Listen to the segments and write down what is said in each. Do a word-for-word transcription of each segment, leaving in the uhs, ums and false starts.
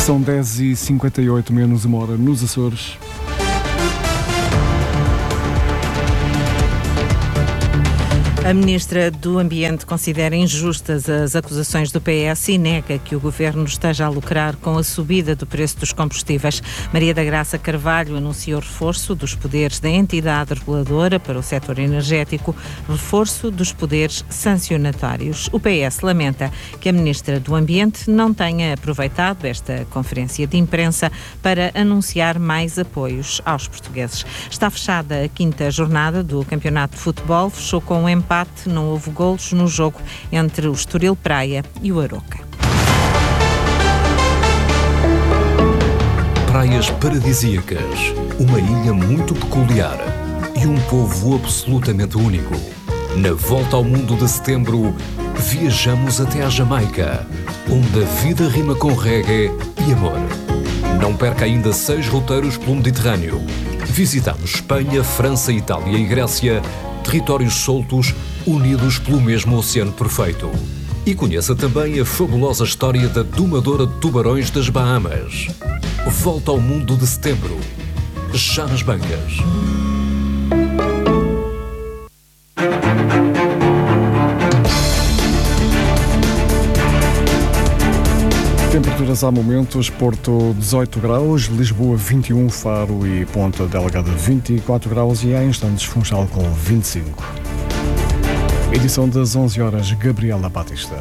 São dez e cinquenta e oito, menos uma hora nos Açores. A Ministra do Ambiente considera injustas as acusações do P S e nega que o Governo esteja a lucrar com a subida do preço dos combustíveis. Maria da Graça Carvalho anunciou reforço dos poderes da entidade reguladora para o setor energético, reforço dos poderes sancionatórios. O P S lamenta que a Ministra do Ambiente não tenha aproveitado esta conferência de imprensa para anunciar mais apoios aos portugueses. Está fechada a quinta jornada do Campeonato de Futebol, fechou com um empate. Não houve golos no jogo entre o Estoril Praia e o Aroca. Praias paradisíacas, uma ilha muito peculiar e um povo absolutamente único. Na volta ao mundo de setembro, viajamos até à Jamaica, onde a vida rima com reggae e amor. Não perca ainda seis roteiros pelo Mediterrâneo. Visitamos Espanha, França, Itália e Grécia, territórios soltos, unidos pelo mesmo oceano perfeito. E conheça também a fabulosa história da domadora de tubarões das Bahamas. Volta ao mundo de setembro, já nas bancas. Temperaturas há momentos: Porto dezoito graus, Lisboa vinte e um, Faro e Ponta Delgada vinte e quatro graus e há instantes Funchal com vinte e cinco. Edição das onze horas, Gabriela Batista.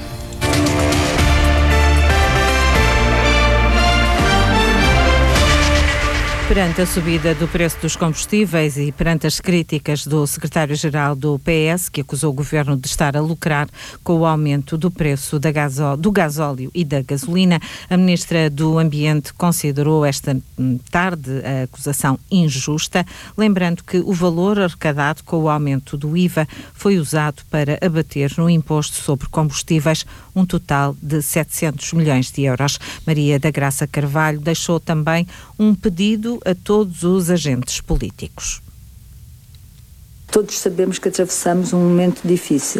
Perante a subida do preço dos combustíveis e perante as críticas do secretário-geral do P S, que acusou o governo de estar a lucrar com o aumento do preço da gasó- do gasóleo e da gasolina, a ministra do Ambiente considerou esta tarde a acusação injusta, lembrando que o valor arrecadado com o aumento do I V A foi usado para abater no imposto sobre combustíveis um total de setecentos milhões de euros. Maria da Graça Carvalho deixou também um pedido a todos os agentes políticos. Todos sabemos que atravessamos um momento difícil.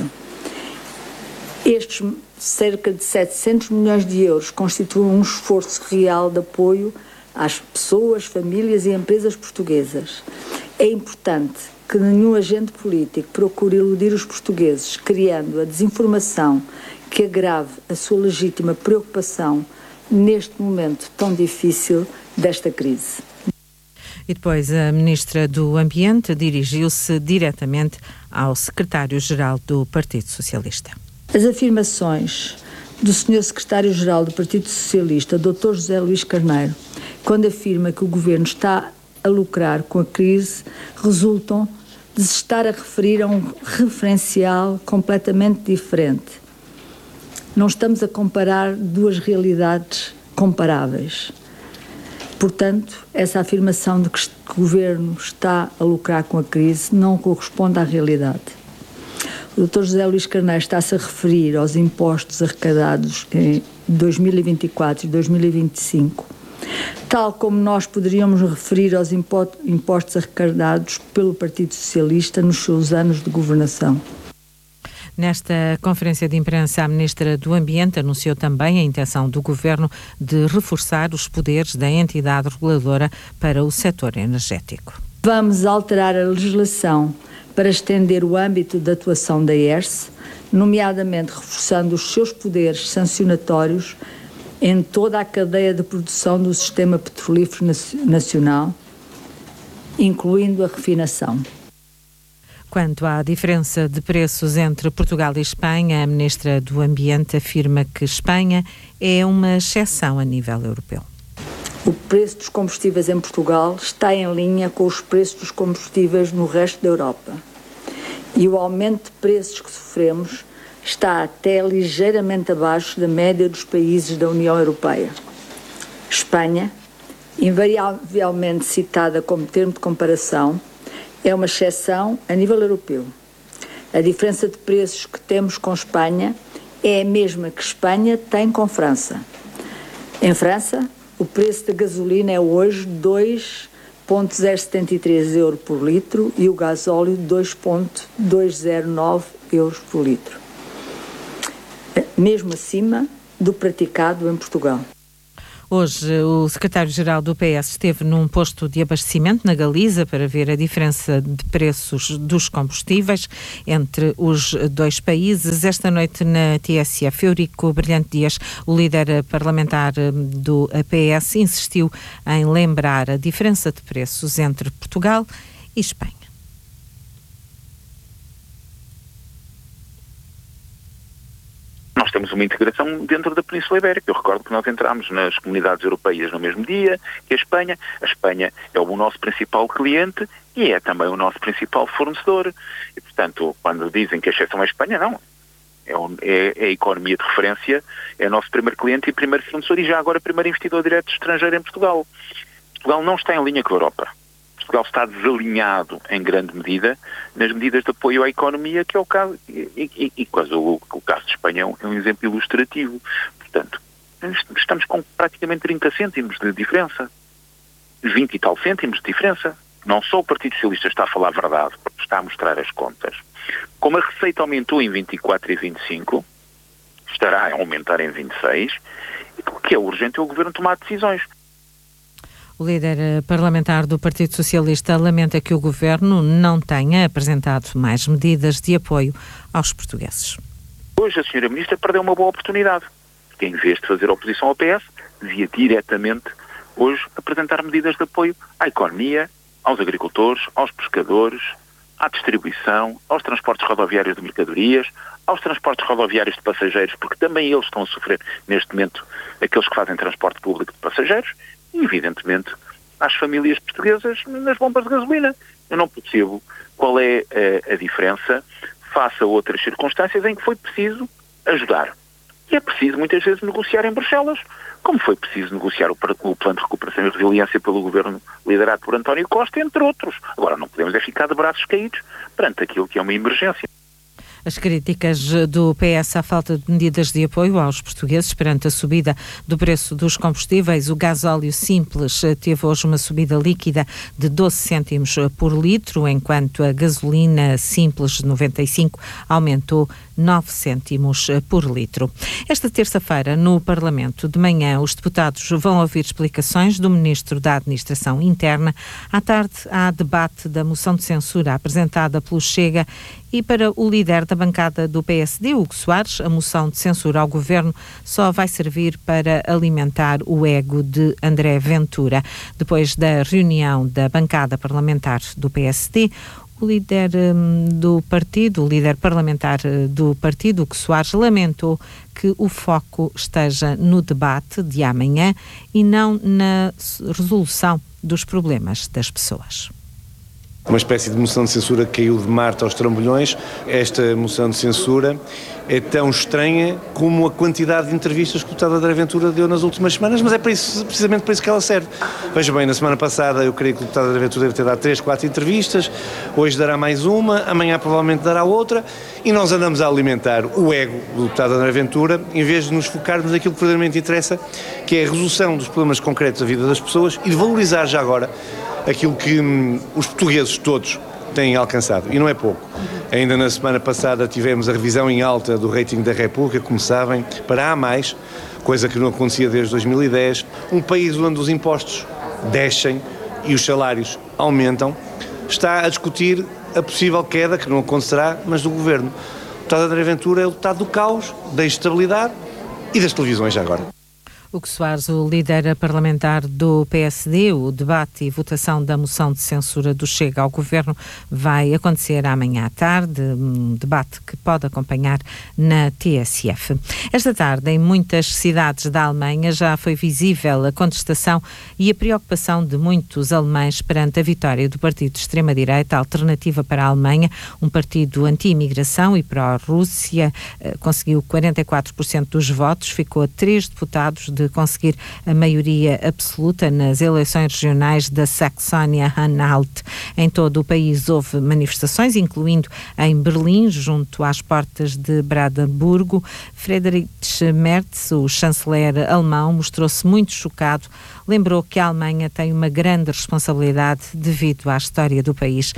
Estes cerca de setecentos milhões de euros constituem um esforço real de apoio às pessoas, famílias e empresas portuguesas. É importante que nenhum agente político procure iludir os portugueses, criando a desinformação que agrave a sua legítima preocupação neste momento tão difícil desta crise. E depois a Ministra do Ambiente dirigiu-se diretamente ao Secretário-Geral do Partido Socialista. As afirmações do senhor Secretário-Geral do Partido Socialista, doutor José Luís Carneiro, quando afirma que o Governo está a lucrar com a crise, resultam de se estar a referir a um referencial completamente diferente. Não estamos a comparar duas realidades comparáveis. Portanto, essa afirmação de que o Governo está a lucrar com a crise não corresponde à realidade. O doutor José Luís Carneiro está-se a referir aos impostos arrecadados em dois mil e vinte e quatro e dois mil e vinte e cinco, tal como nós poderíamos referir aos impostos arrecadados pelo Partido Socialista nos seus anos de governação. Nesta conferência de imprensa, a Ministra do Ambiente anunciou também a intenção do Governo de reforçar os poderes da entidade reguladora para o setor energético. Vamos alterar a legislação para estender o âmbito de atuação da E R S, nomeadamente reforçando os seus poderes sancionatórios em toda a cadeia de produção do sistema petrolífero nacional, incluindo a refinação. Quanto à diferença de preços entre Portugal e Espanha, a Ministra do Ambiente afirma que Espanha é uma exceção a nível europeu. O preço dos combustíveis em Portugal está em linha com os preços dos combustíveis no resto da Europa. E o aumento de preços que sofremos está até ligeiramente abaixo da média dos países da União Europeia. Espanha, invariavelmente citada como termo de comparação, é uma exceção a nível europeu. A diferença de preços que temos com Espanha é a mesma que Espanha tem com França. Em França, o preço da gasolina é hoje dois vírgula zero setenta e três euros por litro e o gasóleo dois vírgula duzentos e nove euros por litro, mesmo acima do praticado em Portugal. Hoje, o secretário-geral do P S esteve num posto de abastecimento na Galiza para ver a diferença de preços dos combustíveis entre os dois países. Esta noite na T S F, Eurico Brilhante Dias, o líder parlamentar do P S, insistiu em lembrar a diferença de preços entre Portugal e Espanha. Nós temos uma integração dentro da Península Ibérica. Eu recordo que nós entramos nas comunidades europeias no mesmo dia que a Espanha. A Espanha é o nosso principal cliente e é também o nosso principal fornecedor. E, portanto, quando dizem que a exceção é a Espanha, não. É, um, é, é a economia de referência, é o nosso primeiro cliente e primeiro fornecedor e já agora primeiro investidor direto estrangeiro em Portugal. Portugal não está em linha com a Europa. Portugal está desalinhado em grande medida nas medidas de apoio à economia, que é o caso, e, e, e quase o, o caso de Espanha é um, é um exemplo ilustrativo. Portanto, estamos com praticamente trinta cêntimos de diferença, vinte e tal cêntimos de diferença. Não só o Partido Socialista está a falar a verdade, porque está a mostrar as contas, como a receita aumentou em vinte e quatro e vinte e cinco, estará a aumentar em vinte e seis, e o que é urgente é o Governo tomar decisões. O líder parlamentar do Partido Socialista lamenta que o Governo não tenha apresentado mais medidas de apoio aos portugueses. Hoje a senhora Ministra perdeu uma boa oportunidade, porque em vez de fazer oposição ao P S, devia diretamente hoje apresentar medidas de apoio à economia, aos agricultores, aos pescadores, à distribuição, aos transportes rodoviários de mercadorias, aos transportes rodoviários de passageiros, porque também eles estão a sofrer neste momento, aqueles que fazem transporte público de passageiros, e, evidentemente, às famílias portuguesas nas bombas de gasolina. Eu não percebo qual é a, a diferença face a outras circunstâncias em que foi preciso ajudar. E é preciso, muitas vezes, negociar em Bruxelas, como foi preciso negociar o, o Plano de Recuperação e Resiliência pelo Governo liderado por António Costa, entre outros. Agora, não podemos é ficar de braços caídos perante aquilo que é uma emergência. As críticas do P S à falta de medidas de apoio aos portugueses perante a subida do preço dos combustíveis. O gasóleo simples teve hoje uma subida líquida de doze cêntimos por litro, enquanto a gasolina simples de noventa e cinco aumentou nove cêntimos por litro. Esta terça-feira, no Parlamento, de manhã, os deputados vão ouvir explicações do Ministro da Administração Interna. À tarde, há debate da moção de censura apresentada pelo Chega. E para o líder da bancada do P S D, Hugo Soares, a moção de censura ao Governo só vai servir para alimentar o ego de André Ventura. Depois da reunião da bancada parlamentar do P S D, o líder um, do partido, o líder parlamentar do partido, Hugo Soares, lamentou que o foco esteja no debate de amanhã e não na resolução dos problemas das pessoas. Uma espécie de moção de censura que caiu de Marte aos trambolhões. Esta moção de censura é tão estranha como a quantidade de entrevistas que o deputado André Ventura deu nas últimas semanas, mas é para isso, precisamente para isso que ela serve. Veja bem, na semana passada eu creio que o deputado André Ventura deve ter dado três, quatro entrevistas, hoje dará mais uma, amanhã provavelmente dará outra, e nós andamos a alimentar o ego do deputado André Ventura, em vez de nos focarmos naquilo que verdadeiramente interessa, que é a resolução dos problemas concretos da vida das pessoas e de valorizar já agora aquilo que hum, os portugueses todos têm alcançado, e não é pouco. Ainda na semana passada tivemos a revisão em alta do rating da República, como sabem, para A mais, coisa que não acontecia desde dois mil e dez. Um país onde os impostos descem e os salários aumentam, está a discutir a possível queda, que não acontecerá, mas do Governo. O deputado André Ventura é o deputado do caos, da instabilidade e das televisões já agora. Hugo Soares, o líder parlamentar do P S D, o debate e votação da moção de censura do Chega ao Governo vai acontecer amanhã à tarde, um debate que pode acompanhar na T S F. Esta tarde, em muitas cidades da Alemanha, já foi visível a contestação e a preocupação de muitos alemães perante a vitória do partido de extrema-direita Alternativa para a Alemanha, um partido anti-imigração e pró-Rússia, conseguiu quarenta e quatro por cento dos votos, ficou a três deputados de conseguir a maioria absoluta nas eleições regionais da Saxónia-Anhalt. Em todo o país houve manifestações, incluindo em Berlim, junto às portas de Brandenburgo. Friedrich Merz, o chanceler alemão, mostrou-se muito chocado. Lembrou que a Alemanha tem uma grande responsabilidade devido à história do país.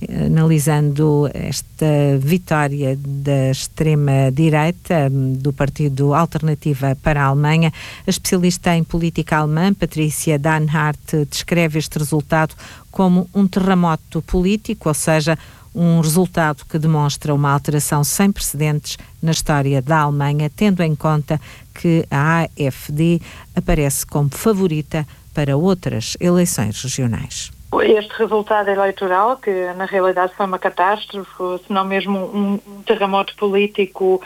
Analisando esta vitória da extrema-direita do partido Alternativa para a Alemanha, especialista em política alemã, Patrícia Danhardt, descreve este resultado como um terremoto político, ou seja, um resultado que demonstra uma alteração sem precedentes na história da Alemanha, tendo em conta que a AfD aparece como favorita para outras eleições regionais. Este resultado eleitoral, que na realidade foi uma catástrofe, se não mesmo um, um terremoto político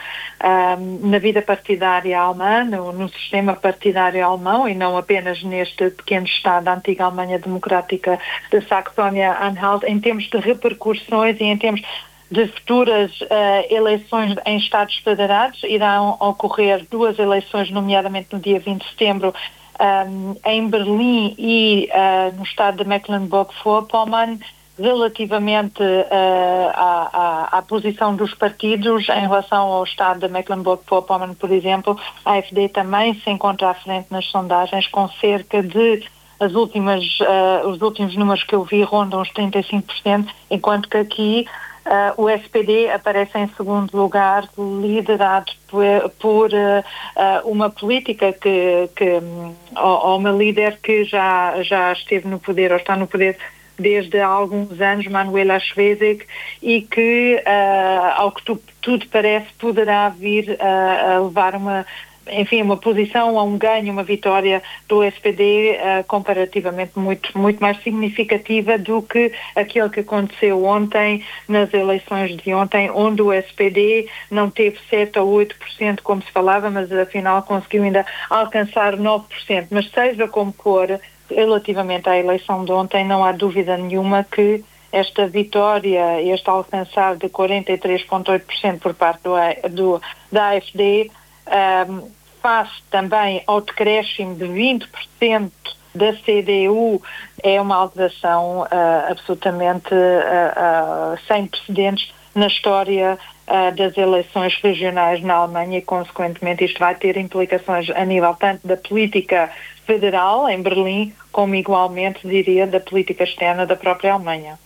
um, na vida partidária alemã, no, no sistema partidário alemão, e não apenas neste pequeno estado da antiga Alemanha Democrática da Saxónia-Anhalt, em termos de repercussões e em termos de futuras uh, eleições em Estados Federados. Irão ocorrer duas eleições, nomeadamente no dia vinte de setembro, Um, em Berlim e uh, no estado de Mecklenburg-Vorpommern, relativamente uh, à, à, à posição dos partidos em relação ao estado de Mecklenburg-Vorpommern, por exemplo. A AfD também se encontra à frente nas sondagens, com cerca de as últimas, uh, os últimos números que eu vi rondam os trinta e cinco por cento, enquanto que aqui Uh, o S P D aparece em segundo lugar, liderado por, por uh, uh, uma política que, que um, ou uma líder que já, já esteve no poder, ou está no poder desde há alguns anos, Manuela Schwesig, e que, uh, ao que tu, tudo parece, poderá vir uh, a levar uma enfim, uma posição, a um ganho, uma vitória do S P D uh, comparativamente muito, muito mais significativa do que aquele que aconteceu ontem, nas eleições de ontem, onde o S P D não teve sete ou oito por cento como se falava, mas afinal conseguiu ainda alcançar nove por cento. Mas seja como for, relativamente à eleição de ontem, não há dúvida nenhuma que esta vitória, este alcançar de quarenta e três vírgula oito por cento por parte do, do, da AfD, Um, face também ao decréscimo de vinte por cento da C D U, é uma alteração uh, absolutamente uh, uh, sem precedentes na história uh, das eleições regionais na Alemanha, e consequentemente isto vai ter implicações a nível tanto da política federal em Berlim, como igualmente, diria, da política externa da própria Alemanha.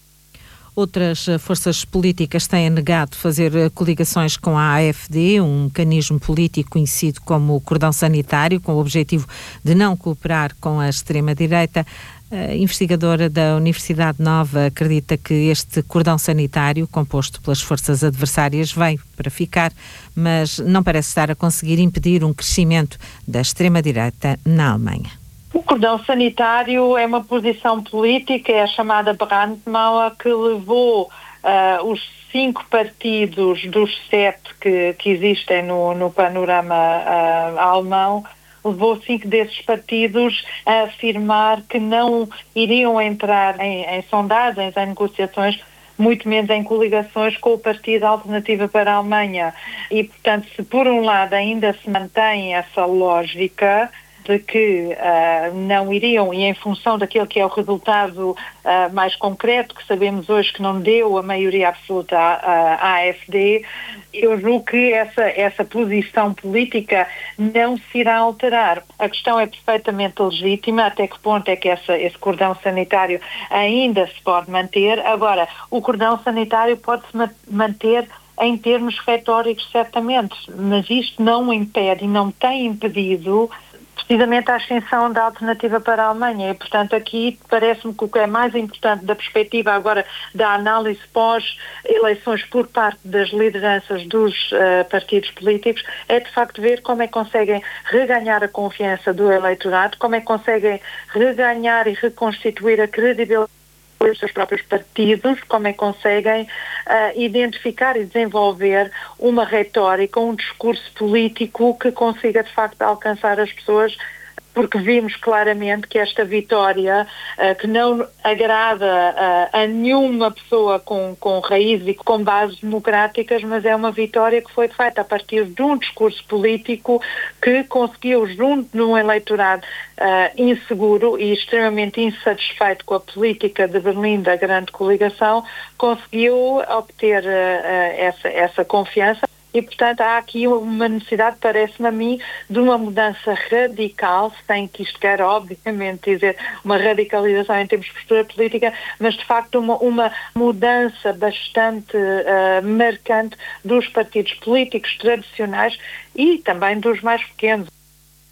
Outras forças políticas têm negado fazer coligações com a AfD, um mecanismo político conhecido como cordão sanitário, com o objetivo de não cooperar com a extrema-direita. A investigadora da Universidade Nova acredita que este cordão sanitário, composto pelas forças adversárias, veio para ficar, mas não parece estar a conseguir impedir um crescimento da extrema-direita na Alemanha. O cordão sanitário é uma posição política, é a chamada Brandmauer, que levou uh, os cinco partidos dos sete que, que existem no, no panorama uh, alemão, levou cinco desses partidos a afirmar que não iriam entrar em, em sondagens, em negociações, muito menos em coligações com o Partido Alternativa para a Alemanha. E, portanto, se por um lado ainda se mantém essa lógica de que uh, não iriam, e em função daquele que é o resultado uh, mais concreto, que sabemos hoje que não deu a maioria absoluta à, à AfD, eu julgo que essa, essa posição política não se irá alterar. A questão é perfeitamente legítima, até que ponto é que essa, esse cordão sanitário ainda se pode manter. Agora, o cordão sanitário pode-se ma- manter em termos retóricos, certamente, mas isto não impede e não tem impedido precisamente a ascensão da Alternativa para a Alemanha, e portanto aqui parece-me que o que é mais importante da perspectiva agora da análise pós-eleições por parte das lideranças dos uh, partidos políticos é de facto ver como é que conseguem reganhar a confiança do eleitorado, como é que conseguem reganhar e reconstituir a credibilidade dos seus próprios partidos, como é que conseguem uh, identificar e desenvolver uma retórica, um discurso político que consiga de facto alcançar as pessoas, porque vimos claramente que esta vitória, uh, que não agrada uh, a nenhuma pessoa com, com raízes e com bases democráticas, mas é uma vitória que foi feita a partir de um discurso político que conseguiu, junto de um eleitorado uh, inseguro e extremamente insatisfeito com a política de Berlim da grande coligação, conseguiu obter uh, uh, essa, essa confiança. E, portanto, há aqui uma necessidade, parece-me a mim, de uma mudança radical, sem que isto queira, obviamente, dizer uma radicalização em termos de postura política, mas, de facto, uma, uma mudança bastante uh, marcante dos partidos políticos tradicionais e também dos mais pequenos.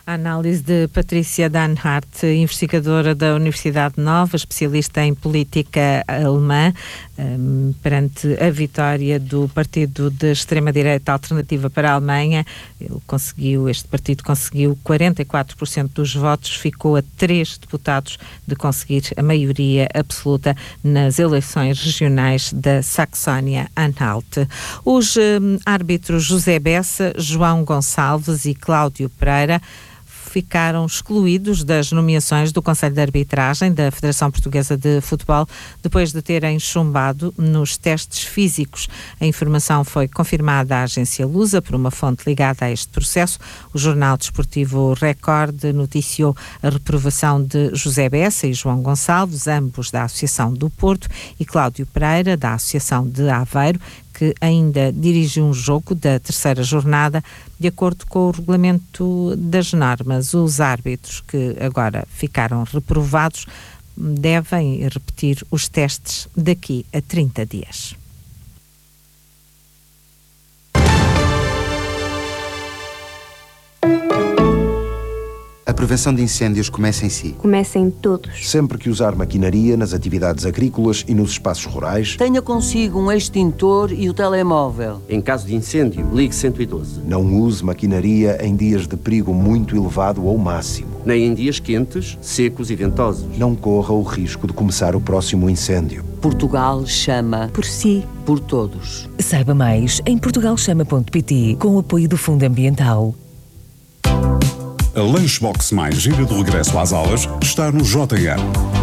A análise de Patrícia Danhart, investigadora da Universidade Nova, especialista em política alemã, um, perante a vitória do partido de extrema-direita Alternativa para a Alemanha. Ele conseguiu, este partido conseguiu quarenta e quatro por cento dos votos, ficou a três deputados de conseguir a maioria absoluta nas eleições regionais da Saxónia-Anhalt. Os um, árbitros José Bessa, João Gonçalves e Cláudio Pereira ficaram excluídos das nomeações do Conselho de Arbitragem da Federação Portuguesa de Futebol depois de terem chumbado nos testes físicos. A informação foi confirmada à agência Lusa por uma fonte ligada a este processo. O jornal desportivo Record noticiou a reprovação de José Bessa e João Gonçalves, ambos da Associação do Porto, e Cláudio Pereira, da Associação de Aveiro, que ainda dirige um jogo da terceira jornada. De acordo com o regulamento das normas, os árbitros que agora ficaram reprovados devem repetir os testes daqui a trinta dias. A prevenção de incêndios começa em si. Começa em todos. Sempre que usar maquinaria nas atividades agrícolas e nos espaços rurais, tenha consigo um extintor e o telemóvel. Em caso de incêndio, ligue cento e doze. Não use maquinaria em dias de perigo muito elevado ou máximo. Nem em dias quentes, secos e ventosos. Não corra o risco de começar o próximo incêndio. Portugal chama por si, por todos. Saiba mais em portugal chama ponto pt, com o apoio do Fundo Ambiental. A Lunchbox mais gira do regresso às aulas está no J M.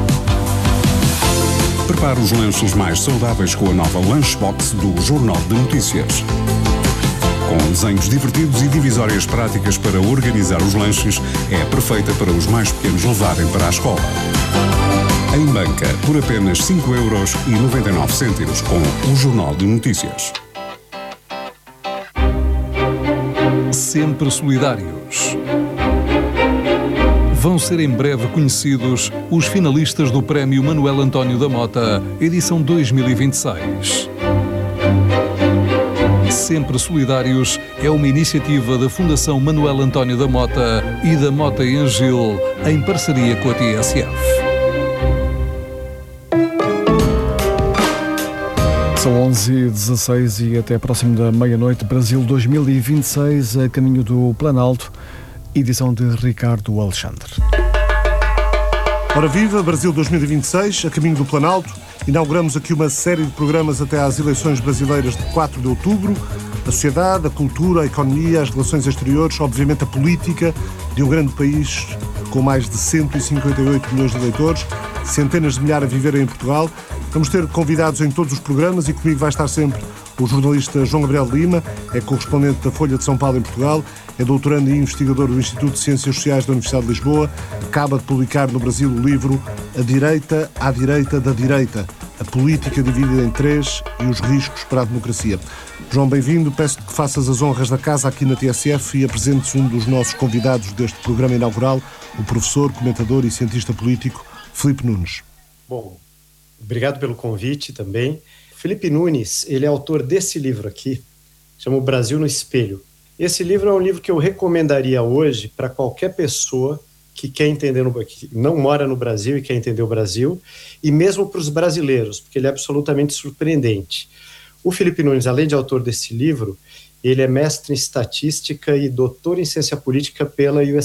Prepare os lanches mais saudáveis com a nova Lunchbox do Jornal de Notícias. Com desenhos divertidos e divisórias práticas para organizar os lanches, é perfeita para os mais pequenos levarem para a escola. Em banca, por apenas cinco euros e noventa e nove cêntimos com o Jornal de Notícias. Sempre solidários. Vão ser em breve conhecidos os finalistas do Prémio Manuel António da Mota, edição dois mil e vinte e seis. Sempre Solidários é uma iniciativa da Fundação Manuel António da Mota e da Mota e Angil, em parceria com a T S F. São onze e dezasseis e até próximo da meia-noite. Brasil dois mil e vinte e seis, a caminho do Planalto. Edição de Ricardo Alexandre. Ora viva, Brasil dois mil e vinte e seis, a caminho do Planalto. Inauguramos aqui uma série de programas até às eleições brasileiras de quatro de outubro. A sociedade, a cultura, a economia, as relações exteriores, obviamente a política de um grande país com mais de cento e cinquenta e oito milhões de eleitores, centenas de milhares a viverem em Portugal. Vamos ter convidados em todos os programas e comigo vai estar sempre o jornalista João Gabriel Lima, é correspondente da Folha de São Paulo em Portugal, é doutorando e investigador do Instituto de Ciências Sociais da Universidade de Lisboa, acaba de publicar no Brasil o livro A Direita à Direita da Direita, a política dividida em três e os riscos para a democracia. João, bem-vindo, peço-te que faças as honras da casa aqui na T S F e apresentes um dos nossos convidados deste programa inaugural, o professor, comentador e cientista político Filipe Nunes. Bom, obrigado pelo convite também. Filipe Nunes, ele é autor desse livro aqui, chama O Brasil no Espelho. Esse livro é um livro que eu recomendaria hoje para qualquer pessoa que quer entender, no, que não mora no Brasil e quer entender o Brasil, e mesmo para os brasileiros, porque ele é absolutamente surpreendente. O Filipe Nunes, além de autor desse livro, ele é mestre em estatística e doutor em ciência política pela U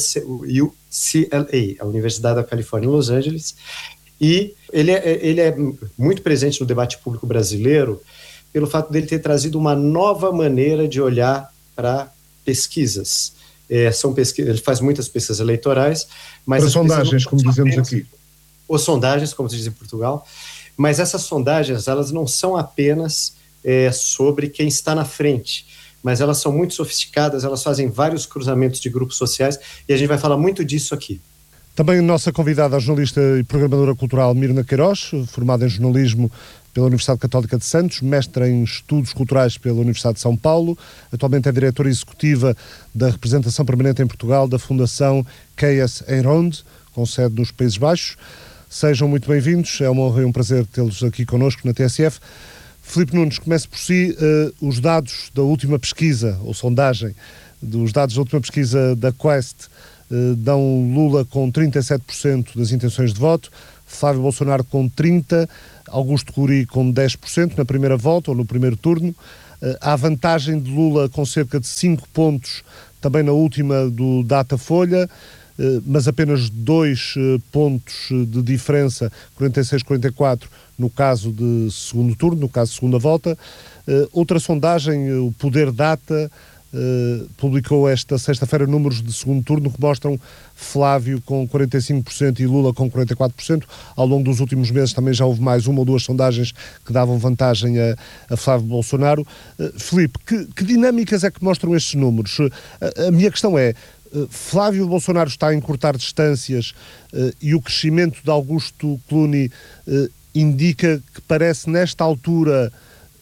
C L A, a Universidade da Califórnia em Los Angeles, e ele é, ele é muito presente no debate público brasileiro pelo fato dele ter trazido uma nova maneira de olhar para pesquisas. É, são pesquisas. Ele faz muitas pesquisas eleitorais, mas... Para sondagens, como dizemos aqui. Ou sondagens, como se diz em Portugal, mas essas sondagens, elas não são apenas é, sobre quem está na frente, mas elas são muito sofisticadas, elas fazem vários cruzamentos de grupos sociais, e a gente vai falar muito disso aqui. Também a nossa convidada, a jornalista e programadora cultural Mirna Queiroz, formada em jornalismo pela Universidade Católica de Santos, mestra em estudos culturais pela Universidade de São Paulo, atualmente é diretora executiva da representação permanente em Portugal da Fundação Caius Eirond, com sede nos Países Baixos. Sejam muito bem-vindos, é uma honra e um prazer tê-los aqui connosco na T S F. Filipe Nunes, comece por si. Uh, os dados da última pesquisa, ou sondagem, dos dados da última pesquisa da Quest, dão Lula com trinta e sete por cento das intenções de voto, Flávio Bolsonaro com trinta por cento, Augusto Curi com dez por cento na primeira volta ou no primeiro turno. Há vantagem de Lula com cerca de cinco pontos também na última do Datafolha, mas apenas dois pontos de diferença, quarenta e seis a quarenta e quatro, no caso de segundo turno, no caso de segunda volta. Outra sondagem, o Poder Data, Uh, publicou esta sexta-feira números de segundo turno que mostram Flávio com quarenta e cinco por cento e Lula com quarenta e quatro por cento. Ao longo dos últimos meses também já houve mais uma ou duas sondagens que davam vantagem a, a Flávio Bolsonaro. Uh, Filipe, que, que dinâmicas é que mostram estes números? Uh, a, a minha questão é, uh, Flávio Bolsonaro está a encurtar distâncias uh, e o crescimento de Augusto Clooney uh, indica que parece nesta altura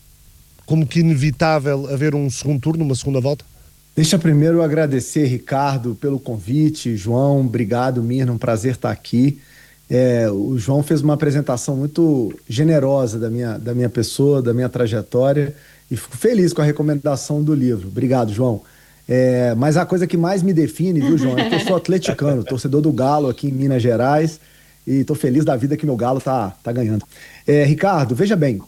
como que inevitável haver um segundo turno, uma segunda volta? Deixa primeiro agradecer, Ricardo, pelo convite. João, obrigado, Mirna, um prazer estar aqui. É, o João fez uma apresentação muito generosa da minha, da minha pessoa, da minha trajetória, e fico feliz com a recomendação do livro. Obrigado, João. É, mas a coisa que mais me define, viu, João, é que eu sou atleticano, torcedor do Galo aqui em Minas Gerais, e estou feliz da vida que meu Galo tá, tá ganhando. É, Ricardo, veja bem,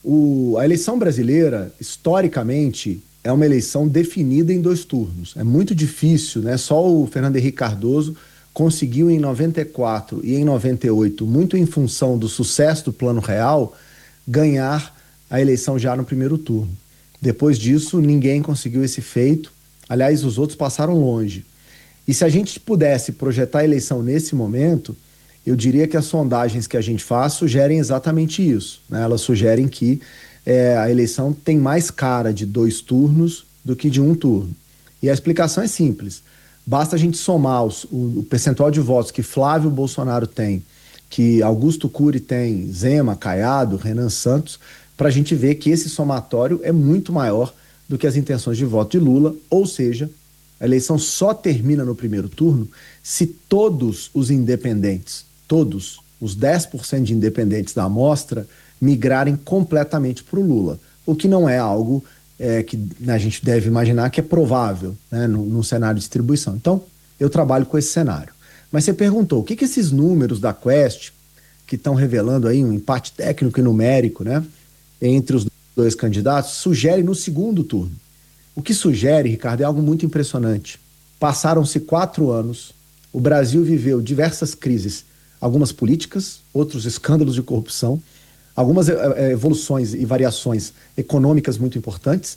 O, a eleição brasileira, historicamente, é uma eleição definida em dois turnos. É muito difícil, né? Só o Fernando Henrique Cardoso conseguiu em noventa e quatro e em noventa e oito, muito em função do sucesso do Plano Real, ganhar a eleição já no primeiro turno. Depois disso, ninguém conseguiu esse feito. Aliás, os outros passaram longe. E se a gente pudesse projetar a eleição nesse momento, eu diria que as sondagens que a gente faz sugerem exatamente isso, né? Elas sugerem que é, a eleição tem mais cara de dois turnos do que de um turno. E a explicação é simples. Basta a gente somar os, o, o percentual de votos que Flávio Bolsonaro tem, que Augusto Curi tem, Zema, Caiado, Renan Santos, para a gente ver que esse somatório é muito maior do que as intenções de voto de Lula, ou seja, a eleição só termina no primeiro turno se todos os independentes, todos os dez por cento de independentes da amostra migrarem completamente para o Lula, o que não é algo é, que a gente deve imaginar que é provável, né, num, num cenário de distribuição. Então, eu trabalho com esse cenário. Mas você perguntou, o que, que esses números da Quest, que estão revelando aí um empate técnico e numérico, né, entre os dois candidatos, sugerem no segundo turno? O que sugere, Ricardo, é algo muito impressionante. Passaram-se quatro anos, o Brasil viveu diversas crises, algumas políticas, outros escândalos de corrupção, algumas é, evoluções e variações econômicas muito importantes,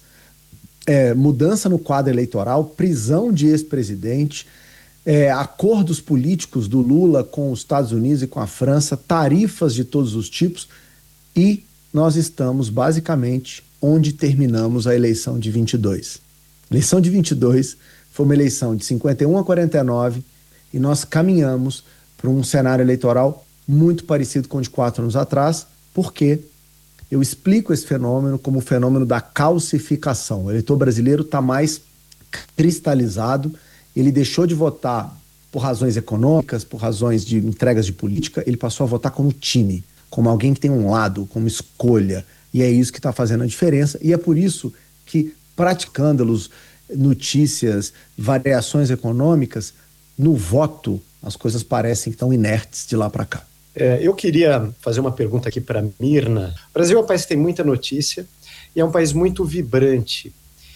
é, mudança no quadro eleitoral, prisão de ex-presidente, é, acordos políticos do Lula com os Estados Unidos e com a França, tarifas de todos os tipos, e nós estamos basicamente onde terminamos a eleição de vinte e dois. A eleição de vinte e dois foi uma eleição de cinquenta e um a quarenta e nove e nós caminhamos para um cenário eleitoral muito parecido com o de quatro anos atrás, porque eu explico esse fenômeno como o fenômeno da calcificação. O eleitor brasileiro está mais cristalizado, ele deixou de votar por razões econômicas, por razões de entregas de política, ele passou a votar como time, como alguém que tem um lado, como escolha, e é isso que está fazendo a diferença, e é por isso que, praticando-los, notícias, variações econômicas, no voto, as coisas parecem que estão inertes de lá para cá. É, eu queria fazer uma pergunta aqui para Mirna. O Brasil é um país que tem muita notícia e é um país muito vibrante.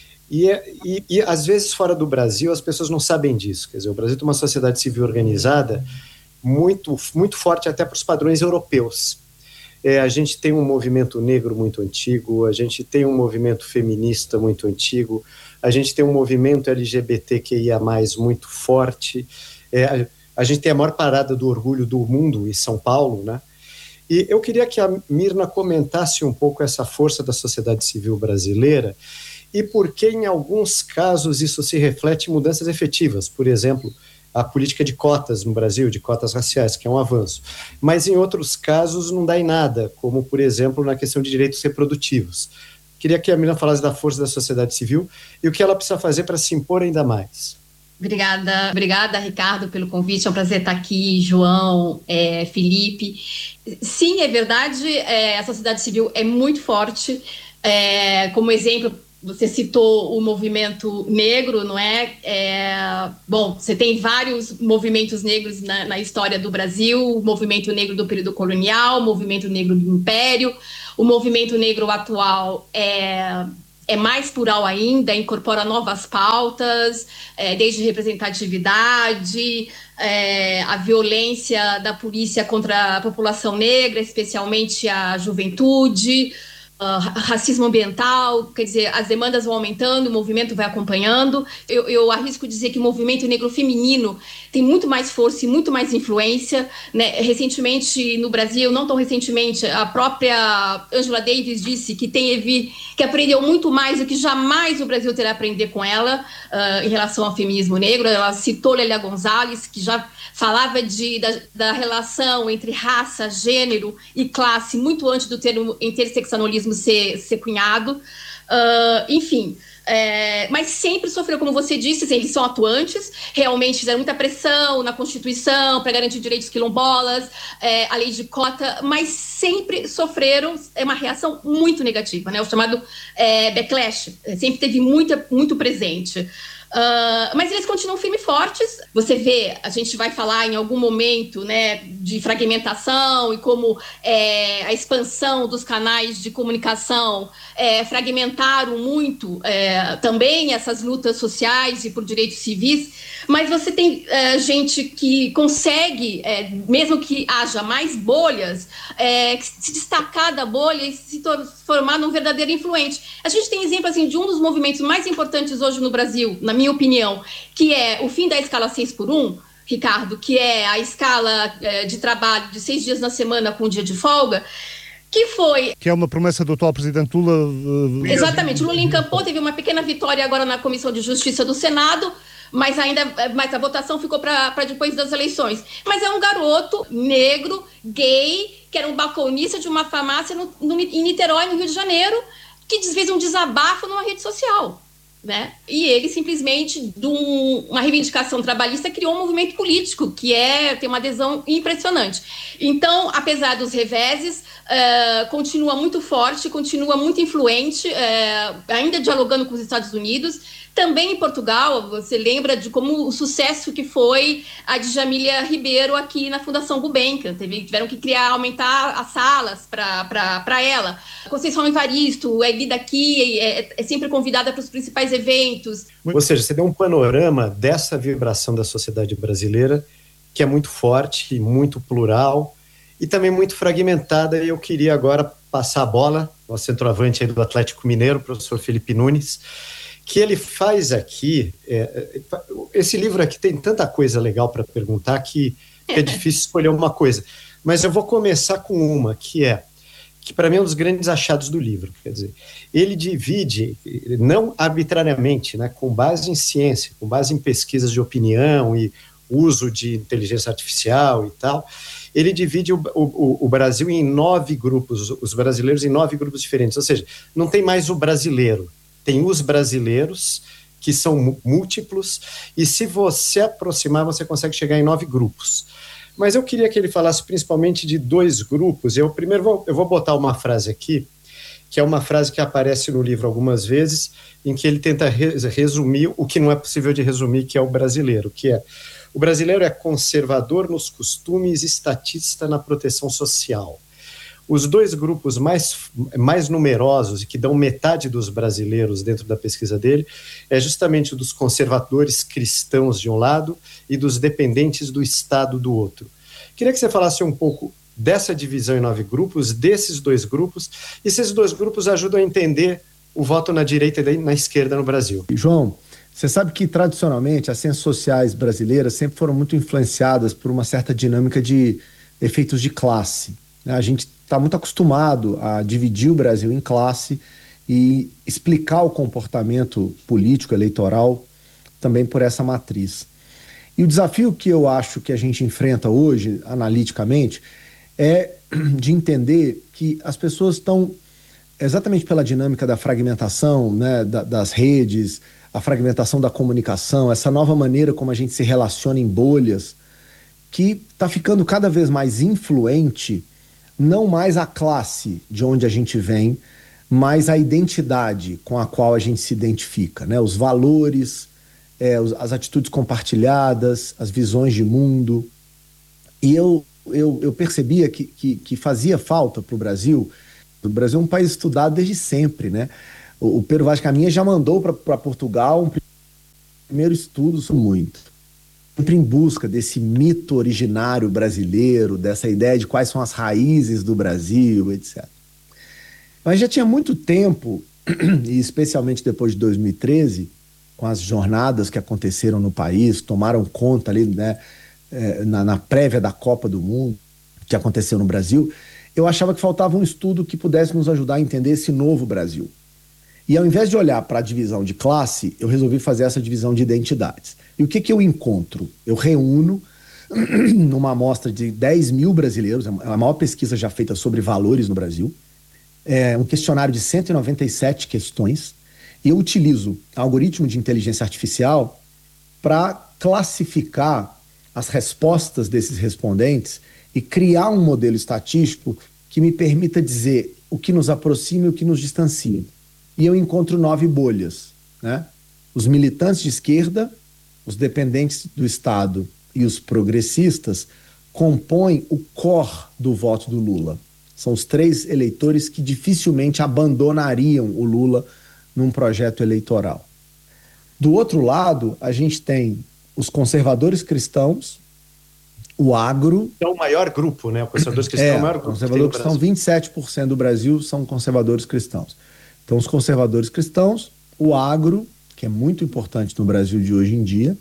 E, é, e, e, às vezes, fora do Brasil, as pessoas não sabem disso. Quer dizer, o Brasil tem uma sociedade civil organizada muito, muito forte até para os padrões europeus. É, a gente tem um movimento negro muito antigo, a gente tem um movimento feminista muito antigo, a gente tem um movimento L G B T Q I A mais, muito forte. É, a, a gente tem a maior parada do orgulho do mundo em São Paulo, né? E eu queria que a Mirna comentasse um pouco essa força da sociedade civil brasileira e por que, em alguns casos, isso se reflete em mudanças efetivas. Por exemplo, a política de cotas no Brasil, de cotas raciais, que é um avanço. Mas, em outros casos, não dá em nada, como, por exemplo, na questão de direitos reprodutivos. Queria que a Mirna falasse da força da sociedade civil e o que ela precisa fazer para se impor ainda mais. Obrigada, obrigada, Ricardo, pelo convite. É um prazer estar aqui, João, é, Felipe. Sim, é verdade, é, a sociedade civil é muito forte. É, como exemplo, você citou o movimento negro, não é? é? Bom, você tem vários movimentos negros na, na história do Brasil, o movimento negro do período colonial, o movimento negro do Império, o movimento negro atual é, é mais plural ainda, incorpora novas pautas, é, desde representatividade, é, a violência da polícia contra a população negra, especialmente a juventude, Uh, racismo ambiental, quer dizer, as demandas vão aumentando, o movimento vai acompanhando. Eu, eu arrisco dizer que o movimento negro feminino tem muito mais força e muito mais influência, né? Recentemente, no Brasil, não tão recentemente, a própria Angela Davis disse que tem que aprendeu muito mais do que jamais o Brasil terá a aprender com ela uh, em relação ao feminismo negro. Ela citou Lélia Gonzalez, que já falava de, da, da relação entre raça, gênero e classe muito antes do termo interseccionalismo ser, ser cunhado. Uh, enfim, é, mas sempre sofreu, como você disse, assim, eles são atuantes, realmente fizeram muita pressão na Constituição para garantir direitos quilombolas, é, a lei de cota, mas sempre sofreram é uma reação muito negativa, né? O chamado é, backlash, sempre teve muita, muito presente. Uh, mas eles continuam firmes e fortes. Você vê, a gente vai falar em algum momento, né, de fragmentação e como é, a expansão dos canais de comunicação é, fragmentaram muito é, também essas lutas sociais e por direitos civis, mas você tem é, gente que consegue, é, mesmo que haja mais bolhas, é, se destacar da bolha e se transformar num verdadeiro influente. A gente tem exemplo assim, de um dos movimentos mais importantes hoje no Brasil, na minha opinião, que é o fim da escala seis por um, Ricardo, que é a escala é, de trabalho de seis dias na semana com um dia de folga, que foi... Que é uma promessa do atual presidente Lula... Uh... Exatamente, Lula encampou, teve uma pequena vitória agora na Comissão de Justiça do Senado, mas ainda mas a votação ficou para depois das eleições. Mas é um garoto negro, gay, que era um balconista de uma farmácia no, no, em Niterói, no Rio de Janeiro, que fez um desabafo numa rede social. Né? E ele simplesmente, de um, uma reivindicação trabalhista, criou um movimento político que é, tem uma adesão impressionante. Então, apesar dos reveses, uh, continua muito forte, continua muito influente, uh, ainda dialogando com os Estados Unidos. Também em Portugal, você lembra de como o sucesso que foi a Djamília Ribeiro aqui na Fundação Gulbenkian. Teve, tiveram que criar, aumentar as salas para ela. Conceição Evaristo é lida aqui, é, é sempre convidada para os principais eventos. Ou seja, você deu um panorama dessa vibração da sociedade brasileira, que é muito forte, muito plural e também muito fragmentada. E eu queria agora passar a bola ao centroavante aí do Atlético Mineiro, o professor Felipe Nunes, que ele faz aqui, é, esse livro aqui tem tanta coisa legal para perguntar que, que é difícil escolher uma coisa, mas eu vou começar com uma, que é, que para mim é um dos grandes achados do livro, quer dizer, ele divide, não arbitrariamente, né, com base em ciência, com base em pesquisas de opinião e uso de inteligência artificial e tal, ele divide o, o, o Brasil em nove grupos, os brasileiros em nove grupos diferentes, ou seja, não tem mais o brasileiro, tem os brasileiros, que são múltiplos, e se você aproximar, você consegue chegar em nove grupos. Mas eu queria que ele falasse principalmente de dois grupos. Eu primeiro vou, eu vou botar uma frase aqui, que é uma frase que aparece no livro algumas vezes, em que ele tenta re- resumir o que não é possível de resumir, que é o brasileiro, que é: o brasileiro é conservador nos costumes, estatista na proteção social. Os dois grupos mais, mais numerosos e que dão metade dos brasileiros dentro da pesquisa dele é justamente o dos conservadores cristãos de um lado e dos dependentes do Estado do outro. Queria que você falasse um pouco dessa divisão em nove grupos, desses dois grupos, e se esses dois grupos ajudam a entender o voto na direita e na esquerda no Brasil. João, você sabe que tradicionalmente as ciências sociais brasileiras sempre foram muito influenciadas por uma certa dinâmica de efeitos de classe. A gente está muito acostumado a dividir o Brasil em classe e explicar o comportamento político, eleitoral, também por essa matriz. E o desafio que eu acho que a gente enfrenta hoje, analiticamente, é de entender que as pessoas estão, exatamente pela dinâmica da fragmentação, né, da, das redes, a fragmentação da comunicação, essa nova maneira como a gente se relaciona em bolhas, que está ficando cada vez mais influente, não mais a classe de onde a gente vem, mas a identidade com a qual a gente se identifica, né? Os valores, é, os, as atitudes compartilhadas, as visões de mundo. E eu, eu, eu percebia que, que, que fazia falta para o Brasil. O Brasil é um país estudado desde sempre, né? O, o Pedro Vaz Caminha já mandou para Portugal um primeiro estudo sobre muito. Sempre em busca desse mito originário brasileiro, dessa ideia de quais são as raízes do Brasil, etcétera. Mas já tinha muito tempo, e especialmente depois de dois mil e treze, com as jornadas que aconteceram no país, tomaram conta ali, né, na, na prévia da Copa do Mundo, que aconteceu no Brasil, eu achava que faltava um estudo que pudesse nos ajudar a entender esse novo Brasil. E ao invés de olhar para a divisão de classe, eu resolvi fazer essa divisão de identidades. E o que, que eu encontro? Eu reúno numa amostra de dez mil brasileiros, é a maior pesquisa já feita sobre valores no Brasil, é um questionário de cento e noventa e sete questões, e eu utilizo algoritmo de inteligência artificial para classificar as respostas desses respondentes e criar um modelo estatístico que me permita dizer o que nos aproxima e o que nos distancia. E eu encontro nove bolhas, né? Os militantes de esquerda, os dependentes do Estado e os progressistas compõem o core do voto do Lula. São os três eleitores que dificilmente abandonariam o Lula num projeto eleitoral. Do outro lado, a gente tem os conservadores cristãos, o agro... É o maior grupo, né? O conservadores cristãos é, é o maior grupo. Conservadores cristãos, vinte e sete por cento do Brasil são conservadores cristãos. Então, os conservadores cristãos, o agro, que é muito importante no Brasil de hoje em dia,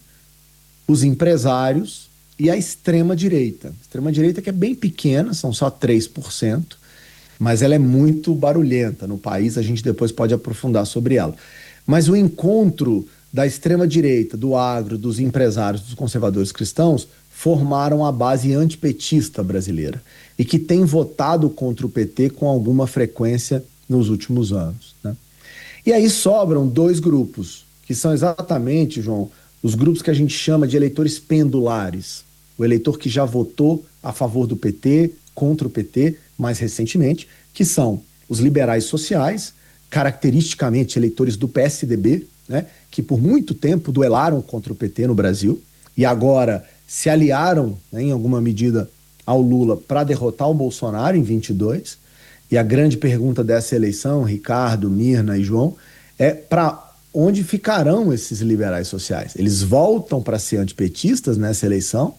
os empresários e a extrema-direita. Extrema-direita que é bem pequena, são só três por cento, mas ela é muito barulhenta no país, a gente depois pode aprofundar sobre ela. Mas o encontro da extrema-direita, do agro, dos empresários, dos conservadores cristãos, formaram a base antipetista brasileira e que tem votado contra o P T com alguma frequência nos últimos anos, né? E aí sobram dois grupos, que são exatamente, João, os grupos que a gente chama de eleitores pendulares. O eleitor que já votou a favor do P T, contra o P T, mais recentemente, que são os liberais sociais, caracteristicamente eleitores do P S D B, né, que por muito tempo duelaram contra o P T no Brasil e agora se aliaram, né, em alguma medida ao Lula para derrotar o Bolsonaro em vinte e dois. E a grande pergunta dessa eleição, Ricardo, Mirna e João, é para onde ficarão esses liberais sociais? Eles voltam para ser antipetistas nessa eleição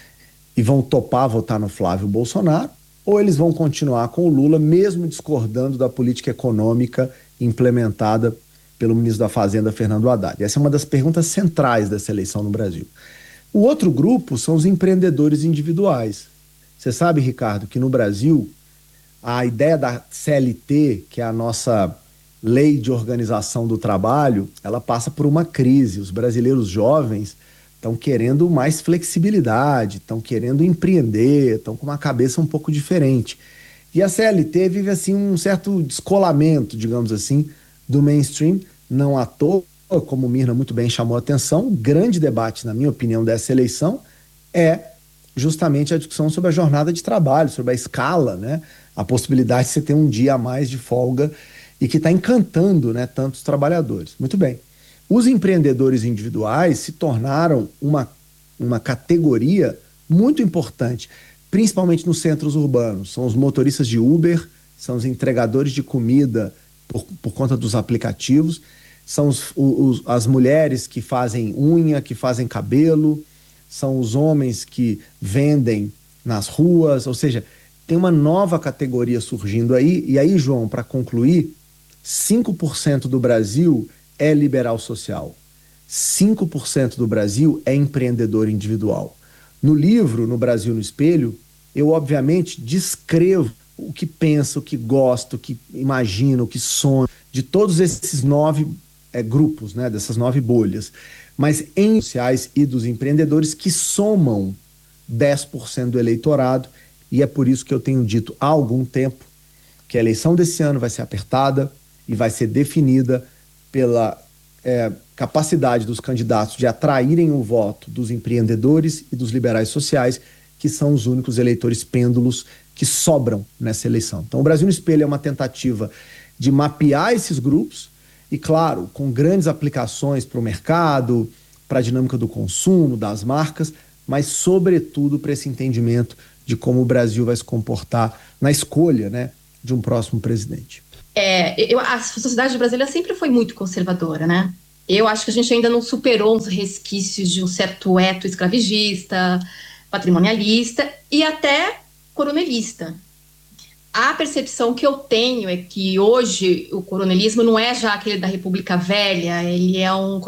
e vão topar votar no Flávio Bolsonaro, ou eles vão continuar com o Lula, mesmo discordando da política econômica implementada pelo ministro da Fazenda, Fernando Haddad? Essa é uma das perguntas centrais dessa eleição no Brasil. O outro grupo são os empreendedores individuais. Você sabe, Ricardo, que no Brasil a ideia da C L T, que é a nossa lei de organização do trabalho, ela passa por uma crise. Os brasileiros jovens estão querendo mais flexibilidade, estão querendo empreender, estão com uma cabeça um pouco diferente. E a C L T vive assim um certo descolamento, digamos assim, do mainstream, não à toa, como o Mirna muito bem chamou a atenção. O grande debate, na minha opinião, dessa eleição é justamente a discussão sobre a jornada de trabalho, sobre a escala, né? A possibilidade de você ter um dia a mais de folga e que está encantando, né, tantos trabalhadores. Muito bem. Os empreendedores individuais se tornaram uma, uma categoria muito importante, principalmente nos centros urbanos. São os motoristas de Uber, são os entregadores de comida por, por conta dos aplicativos, são os, os, as mulheres que fazem unha, que fazem cabelo, são os homens que vendem nas ruas, ou seja, tem uma nova categoria surgindo aí. E aí, João, para concluir, cinco por cento do Brasil é liberal social, cinco por cento do Brasil é empreendedor individual. No livro, No Brasil no Espelho, eu obviamente descrevo o que penso, o que gosto, o que imagino, o que sonho, de todos esses nove é, grupos, né, dessas nove bolhas, mas em sociais e dos empreendedores que somam dez por cento do eleitorado, e é por isso que eu tenho dito há algum tempo que a eleição desse ano vai ser apertada e vai ser definida pela é, capacidade dos candidatos de atraírem o voto dos empreendedores e dos liberais sociais, que são os únicos eleitores pêndulos que sobram nessa eleição. Então, o Brasil no Espelho é uma tentativa de mapear esses grupos e, claro, com grandes aplicações para o mercado, para a dinâmica do consumo, das marcas, mas, sobretudo, para esse entendimento de como o Brasil vai se comportar na escolha, né, de um próximo presidente. É, eu, a sociedade brasileira sempre foi muito conservadora, né? Eu acho que a gente ainda não superou os resquícios de um certo eto escravagista, patrimonialista e até coronelista. A percepção que eu tenho é que hoje o coronelismo não é já aquele da República Velha, ele é um